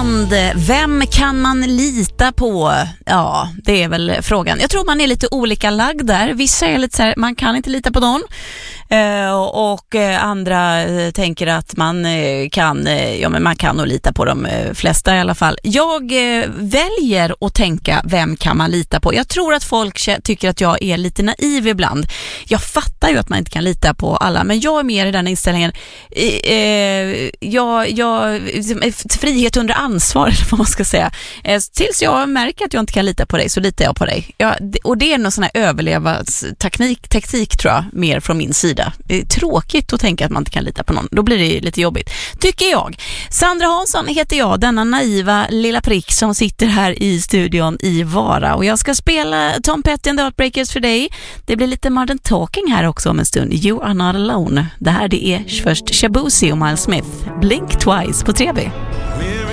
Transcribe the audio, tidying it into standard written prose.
Bland. Vem kan man lita på? Ja, det är väl frågan. Jag tror man är lite olika lagd där. Vissa är lite så här, man kan inte lita på någon. Och andra tänker att man kan, men man kan nog lita på de flesta i alla fall. Jag väljer att tänka, vem kan man lita på? Jag tror att folk tycker att jag är lite naiv ibland. Jag fattar ju att man inte kan lita på alla, men jag är mer i den inställningen. Frihet under ansvar, eller vad man ska säga. Tills jag märker att jag inte kan lita på dig, så litar jag på dig. Och det är någon sån här överlevnadstaktik tror jag, mer från min sida. Det är tråkigt att tänka att man inte kan lita på någon. Då blir det lite jobbigt, tycker jag. Sandra Hansson heter jag, denna naiva lilla prick som sitter här i studion i Vara. Och jag ska spela Tom Petty and the Heartbreakers för dig. Det blir lite Modern Talking här också om en stund. You are not alone. Det här det är först Shabuzi och Miles Smith. Blink Twice på 3B.